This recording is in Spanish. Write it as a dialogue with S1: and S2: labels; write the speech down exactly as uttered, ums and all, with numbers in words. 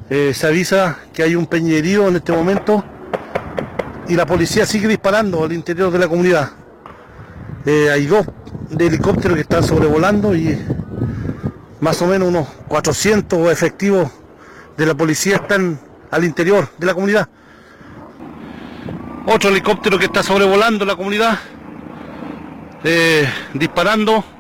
S1: Eh, se avisa que hay un peñerío en este momento y la policía sigue disparando al interior de la comunidad. Eh, hay dos de helicópteros que están sobrevolando y más o menos unos cuatrocientos efectivos de la policía están al interior de la comunidad. Otro helicóptero que está sobrevolando la comunidad, eh, disparando.